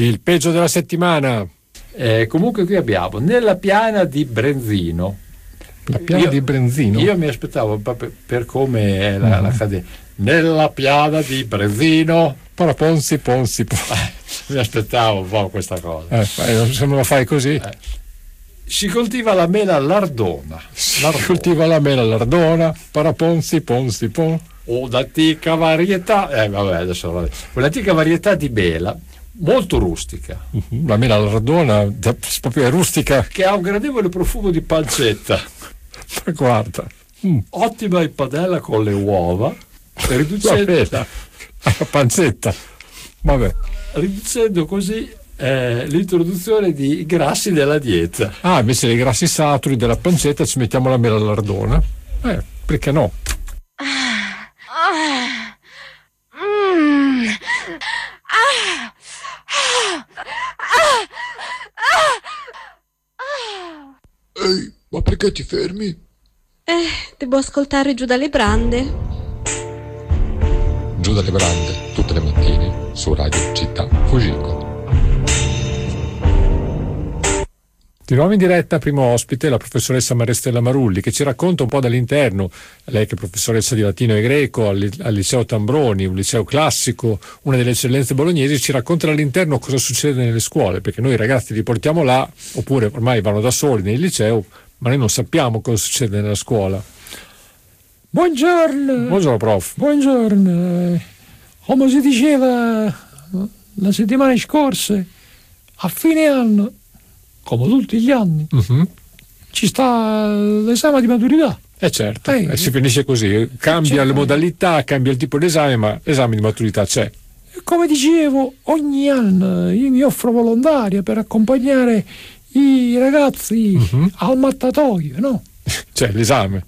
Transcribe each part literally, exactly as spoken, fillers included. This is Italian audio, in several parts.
Il peggio della settimana. Eh, comunque qui abbiamo nella piana di Brenzino. La piana io, di Brenzino? Io mi aspettavo per, per come è la, mm. la cadenza. Nella piana di Brenzino. Però ponsi, ponsi, ponsi. Mi aspettavo un po' questa cosa. Eh, se non la fai così. Eh. Si coltiva la mela lardona. Si lardona. coltiva la mela lardona, paraponsi, ponsi, pon. Un'antica varietà, eh vabbè adesso vabbè. Un'antica varietà di mela molto rustica. Uh-huh. La mela lardona proprio rustica. Che ha un gradevole profumo di pancetta. Ma guarda. Mm. Ottima in padella con le uova, riducendo la pancetta. Vabbè. Riducendo così eh, l'introduzione di grassi della dieta. Ah, invece dei grassi saturi della pancetta ci mettiamo la mela lardona. Eh, perché no? Ehi, ma perché ti fermi? Eh, devo ascoltare Giù dalle brande. Giù dalle brande, tutte le mattine, su Radio Città Fujiko. Di nuovo in diretta, primo ospite, la professoressa Maristella Marulli, che ci racconta un po' dall'interno, lei che è professoressa di latino e greco al, al liceo Tambroni, un liceo classico, una delle eccellenze bolognesi, ci racconta dall'interno cosa succede nelle scuole, perché noi i ragazzi li portiamo là, oppure ormai vanno da soli nel liceo, ma noi non sappiamo cosa succede nella scuola. Buongiorno. Buongiorno prof. Buongiorno. Come si diceva la settimana scorsa, a fine anno, come tutti gli anni, uh-huh. ci sta l'esame di maturità. Eh certo, eh, eh, si finisce così, cambia certo. le modalità, cambia il tipo di esame, ma l'esame di maturità c'è. Come dicevo, ogni anno io mi offro volontaria per accompagnare i ragazzi uh-huh. al mattatoio, no? Cioè l'esame.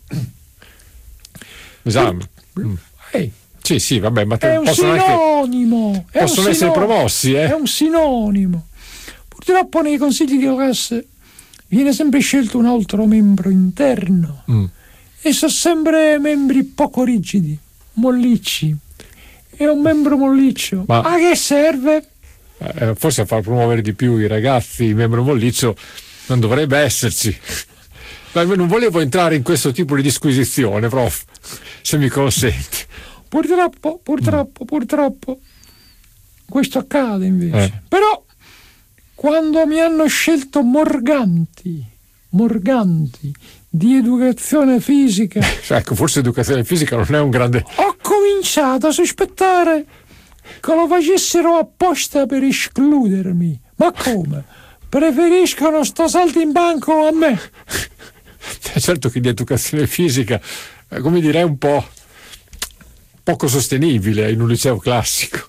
L'esame. Mm. Hey. Sì, sì, vabbè, ma te è un possono sinonimo. Anche, è possono un essere sinonimo, promossi, eh? È un sinonimo. Purtroppo nei consigli di classe viene sempre scelto un altro membro interno mm. e sono sempre membri poco rigidi, mollicci. È un membro molliccio. Ma a che serve? Eh, forse a far promuovere di più i ragazzi, il membro molliccio non dovrebbe esserci. Ma non volevo entrare in questo tipo di disquisizione, prof, se mi consenti. Purtroppo, purtroppo, mm. purtroppo questo accade invece. Eh. Però quando mi hanno scelto Morganti, Morganti di educazione fisica, ecco, forse educazione fisica non è un grande. Ho cominciato a sospettare che lo facessero apposta per escludermi. Ma come? Preferiscono sto saltimbanco a me? Certo che di educazione fisica, come direi, un po' poco sostenibile in un liceo classico.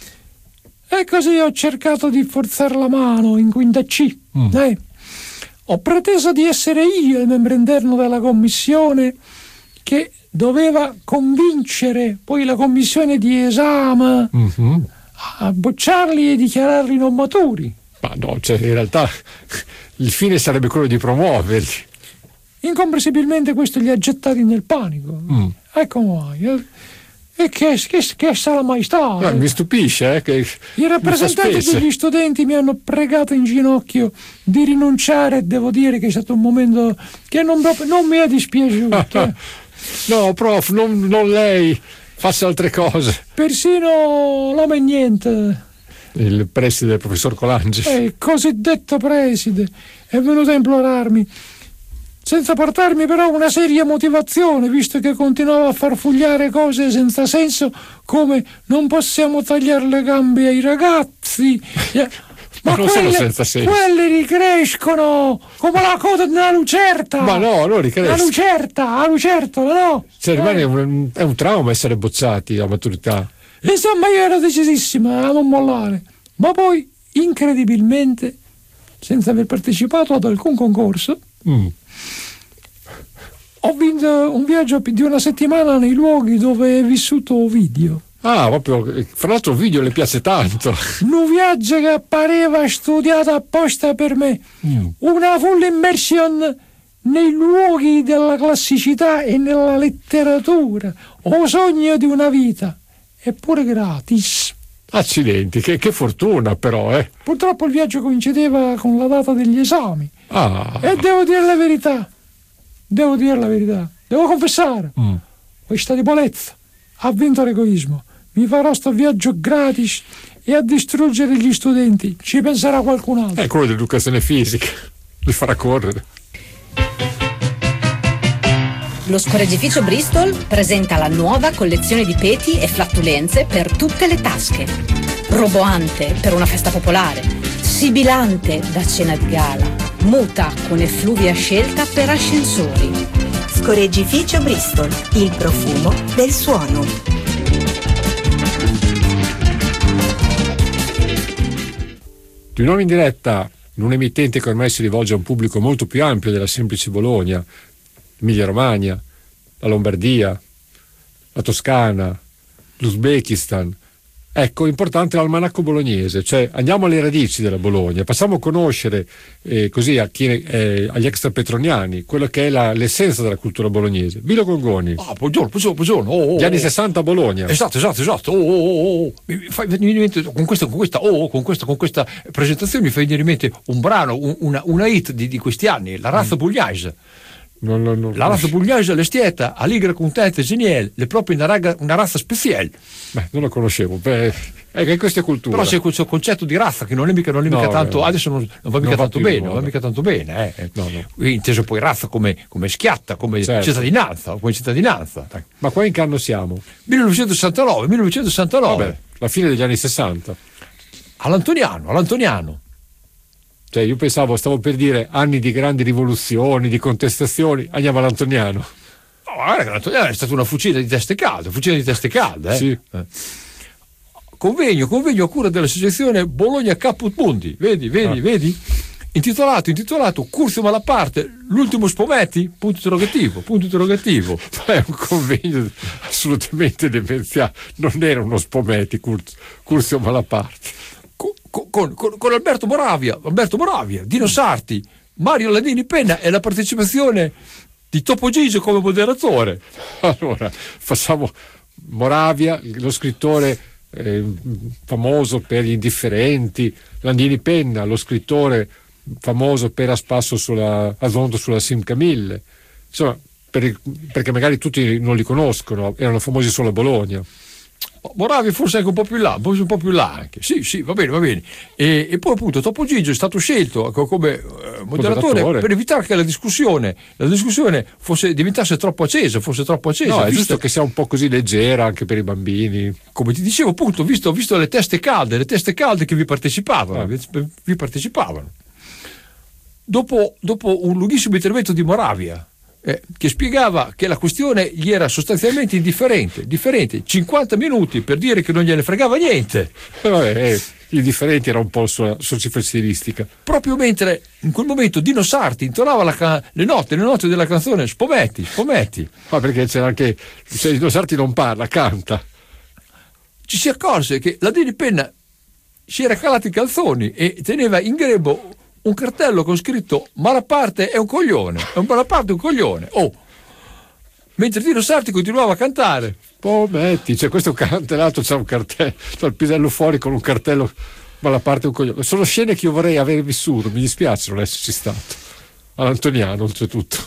E così ho cercato di forzare la mano in quinta C. Mm. Eh. Ho preteso di essere io il membro interno della commissione che doveva convincere poi la commissione di esame mm-hmm. a bocciarli e dichiararli non maturi. Ma no, cioè in realtà il fine sarebbe quello di promuoverli. Incomprensibilmente questo li ha gettati nel panico. Mm. Ecco mai. E che, che, che sarà mai stato? No, mi stupisce eh, che i rappresentanti degli studenti mi hanno pregato in ginocchio di rinunciare e devo dire che è stato un momento che non, non mi è dispiaciuto. No, prof, non, non lei, faccia altre cose. Persino l'uomo e niente, il preside del professor Colangi, eh, il cosiddetto preside, è venuto a implorarmi, senza portarmi però una seria motivazione, visto che continuava a farfugliare cose senza senso come non possiamo tagliare le gambe ai ragazzi, ma, ma non quelle, sono senza senso. Quelle ricrescono come la coda di una lucerta. Ma no, non ricrescono. La lucerta, la lucertola, no? Cioè, rimane eh. un, è un trauma essere bocciati a maturità. Insomma, io ero decisissima a non mollare, ma poi, incredibilmente, senza aver partecipato ad alcun concorso, mm. ho vinto un viaggio di una settimana nei luoghi dove è vissuto Ovidio. Ah, proprio, fra l'altro Ovidio le piace tanto. Un viaggio che pareva studiato apposta per me. Mm. Una full immersion nei luoghi della classicità e nella letteratura. O sogno di una vita. Eppure gratis. Accidenti, che, che fortuna però, eh. Purtroppo il viaggio coincideva con la data degli esami. Ah. E devo dire la verità, devo dire la verità, devo confessare, Mm. questa debolezza ha vinto l'egoismo. Mi farò sto viaggio gratis e a distruggere gli studenti ci penserà qualcun altro. È quello dell'educazione fisica, li farà correre. Lo scorreggificio Bristol presenta la nuova collezione di peti e flatulenze per tutte le tasche. Roboante per una festa popolare, sibilante da cena di gala, muta con effluvia scelta per ascensori. Scorreggificio Bristol, il profumo del suono. Di nuovo in diretta, in un emittente che ormai si rivolge a un pubblico molto più ampio della semplice Bologna, Emilia Romagna, la Lombardia, la Toscana, l'Uzbekistan. Ecco, importante l'almanacco bolognese, cioè andiamo alle radici della Bologna, passiamo a conoscere eh, così a chi, eh, agli extrapetroniani quello che è la, l'essenza della cultura bolognese. Bilo Gongoni. Ah, buongiorno, buongiorno, buongiorno. Oh, oh, Gli anni oh. sessanta a Bologna. Esatto, esatto, esatto. Oh, oh, oh, oh. Mi mi fai venire in mente con questa, con questa, oh, con questa, con questa presentazione mi fai venire in mente un brano, un, una, una hit di, di questi anni, la razza mm. pugliese. Non, non, non la razza pugliese l'estieta, allegra, contenta e geniale, è proprio una, raga, una razza speciale. Beh, non lo conoscevo. Beh, è che questa è cultura. Però c'è questo concetto di razza che non è mica, non è mica no, tanto, eh, adesso non, non va mica non tanto va bene, non va mica tanto bene. Eh. No, no. Inteso poi razza come, come schiatta, come certo. cittadinanza, come cittadinanza. Ma qua in che anno siamo? millenovecentosessantanove, millenovecentosessantanove. Vabbè, la fine degli anni sessanta. All'Antoniano, all'Antoniano. Cioè, io pensavo, stavo per dire anni di grandi rivoluzioni, di contestazioni, andiamo all'Antoniano. No, guarda che l'Antoniano è stata una fucina di teste calde, fucina di teste calde. Eh? Sì. Eh. Convegno, convegno a cura dell'associazione Bologna Caput Mundi, vedi, vedi, ah. vedi? Intitolato, intitolato Curzio Malaparte, l'ultimo Spometti? Punto interrogativo, punto interrogativo. È un convegno assolutamente demenziale, non era uno Spometti, Curzio, Curzio Malaparte. Con, con, con, con Alberto Moravia, Alberto Moravia, Dino Sarti, Mario Ladini Penna e la partecipazione di Topo Gigio come moderatore. Allora, facciamo Moravia, lo scrittore eh, famoso per Gli Indifferenti, Landini Penna, lo scrittore famoso per A Spasso sulla, a Zondo sulla Simca mille. Insomma, per, perché magari tutti non li conoscono, erano famosi solo a Bologna. Moravia forse anche un po' più in là, un po' più in là anche. Sì, sì, va bene, va bene. E, e poi appunto Topo Gigio è stato scelto come eh, moderatore, moderatore per evitare che la discussione, la discussione fosse, diventasse troppo accesa, fosse troppo accesa. No, è visto, giusto che sia un po' così leggera anche per i bambini. Come ti dicevo appunto, visto, visto le teste calde, le teste calde che vi partecipavano, ah. vi, vi partecipavano. Dopo, dopo un lunghissimo intervento di Moravia, Eh, che spiegava che la questione gli era sostanzialmente indifferente, differente, cinquanta minuti per dire che non gliene fregava niente. Eh, vabbè, eh, il differente era un po' sua stilistica. Proprio mentre in quel momento Dino Sarti intonava la ca- le note, le note della canzone Spometti, Spometti. Ma perché c'era anche, se Dino Sarti non parla, canta. Ci si accorse che la Ladini Penna si era calato i calzoni e teneva in grembo un cartello con scritto Malaparte è un coglione, è un Malaparte è un coglione. Oh, mentre Dino Sarti continuava a cantare. Spometti, cioè questo canta, l'altro c'ha un cartello, c'ha il pisello fuori con un cartello Malaparte è un coglione. Sono scene che io vorrei aver vissuto, mi dispiace non esserci stato. All'Antoniano, oltretutto.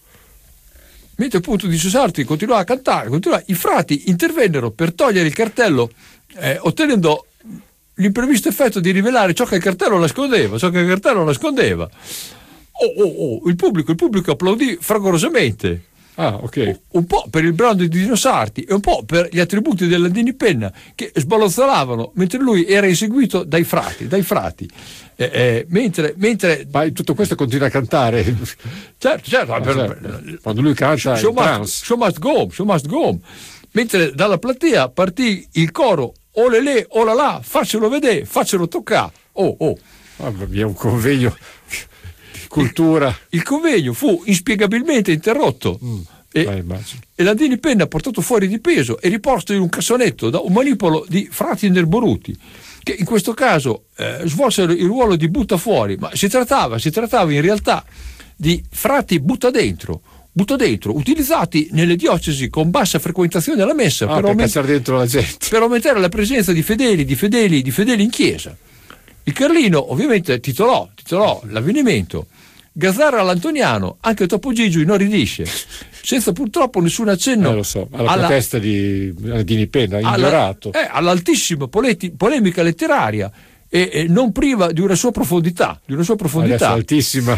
Mentre appunto Dino Sarti continuava a cantare, continuava, i frati intervennero per togliere il cartello, eh, ottenendo l'imprevisto effetto di rivelare ciò che il cartello nascondeva, ciò che il cartello nascondeva. Oh, oh, oh, il pubblico, il pubblico applaudì fragorosamente. Ah, ok. Un po' per il brand di Dino Sarti e un po' per gli attributi del Landini Penna che sbalozzolavano mentre lui era inseguito dai frati, dai frati. Eh, eh, mentre, mentre ma tutto questo continua a cantare. Certo, certo. Ah, per, certo. Quando lui canta show must, show must go, show must go. Mentre dalla platea partì il coro olelè, olala, faccelo vedere, faccelo toccare. Oh, oh. Mamma mia, un convegno di cultura. Il, il convegno fu inspiegabilmente interrotto mm, e, e Landini Penna portato fuori di peso e riposto in un cassonetto da un manipolo di frati nerboruti, che in questo caso eh, svolsero il ruolo di butta fuori, ma si trattava, si trattava in realtà di frati butta dentro, butto dentro, utilizzati nelle diocesi con bassa frequentazione alla messa Ah, per, per aument- cacciare dentro la gente. per aumentare la presenza di fedeli, di fedeli, di fedeli in chiesa. Il Carlino ovviamente titolò, titolò l'avvenimento Gazzara all'Antoniano, anche Topo Gigio inorridisce, senza purtroppo nessun accenno Eh, lo so, alla, alla- protesta di Dini Penna, alla- ignorato. eh, all'altissima poleti- polemica letteraria e, e non priva di una sua profondità, di una sua Adesso profondità. altissima.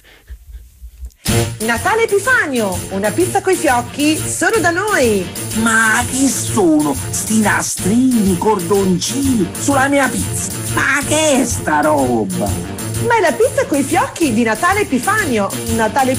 Natale Epifanio, una pizza coi fiocchi solo da noi. Ma chi sono sti nastrini, cordoncini sulla mia pizza? Ma che è sta roba? Ma è la pizza coi fiocchi di Natale Epifanio. Natale